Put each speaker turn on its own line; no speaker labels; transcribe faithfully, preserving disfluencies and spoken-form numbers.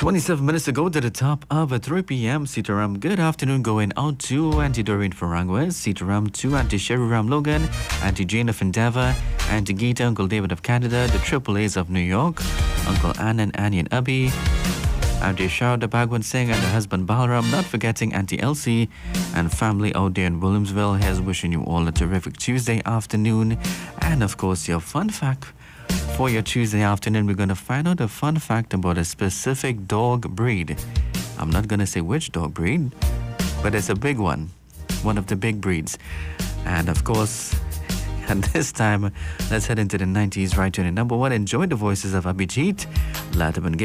twenty-seven minutes to go to the top of at three p.m. Sitaram, good afternoon going out to Auntie Doreen Farangwes, Sitaram to Auntie Sherry Ram Logan, Auntie Jane of Endeavour, Auntie Geeta, Uncle David of Canada, the Triple A's of New York, Uncle Ann and Annie and Abby, Auntie Sharda Bhagwan Singh and her husband Balaram, not forgetting Auntie Elsie and family out there in Williamsville. Here's wishing you all a terrific Tuesday afternoon. And of course, your fun fact for your Tuesday afternoon, we're going to find out a fun fact about a specific dog breed. I'm not going to say which dog breed, but it's a big one, one of the big breeds. And of course, at this time, let's head into the nineties right to the number one. Enjoy the voices of Abhijit, Lataman